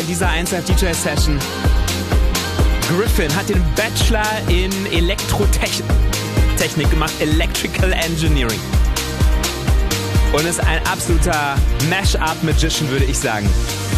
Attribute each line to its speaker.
Speaker 1: dieser 1Live DJ Session. Griffin hat den Bachelor in Elektrotechnik gemacht, Electrical Engineering. Und ist ein absoluter Mash-up-Magician, würde ich sagen.